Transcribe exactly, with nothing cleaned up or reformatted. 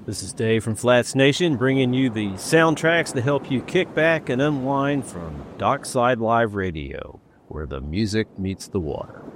This is Dave from Flats Nation, bringing you the soundtracks to help you kick back and unwind from Dockside Live Radio, where the music meets the water.